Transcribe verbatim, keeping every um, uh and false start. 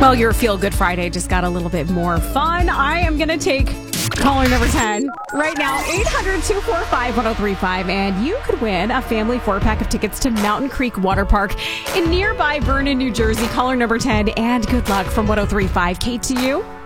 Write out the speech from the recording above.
Well, your Feel Good Friday just got a little bit more fun. I am going to take caller number ten right now, eight hundred, two four five, one oh three five, and you could win a family four-pack of tickets to Mountain Creek Water Park in nearby Vernon, New Jersey. Caller number ten, and good luck from one oh three five K T U.